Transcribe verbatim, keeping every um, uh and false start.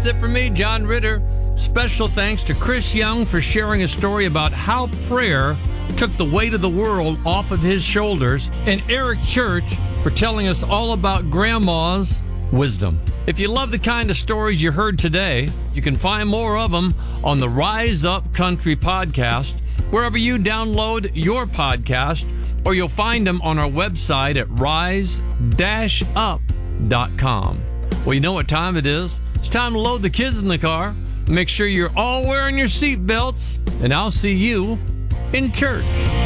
That's it for me, John Ritter. Special thanks to Chris Young for sharing a story about how prayer took the weight of the world off of his shoulders, and Eric Church for telling us all about Grandma's wisdom. If you love the kind of stories you heard today, you can find more of them on the Rise Up Country podcast, wherever you download your podcast, or you'll find them on our website at rise dash up dot com. Well, you know what time it is. It's time to load the kids in the car. Make sure you're all wearing your seat belts, and I'll see you in church.